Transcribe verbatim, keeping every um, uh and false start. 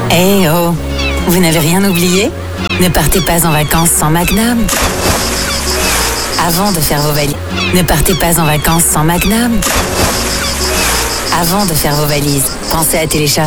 Eh oh, vous n'avez rien oublié? Ne partez pas en vacances sans Magnum. Avant de faire vos valises, ne partez pas en vacances sans Magnum. Avant de faire vos valises, pensez à télécharger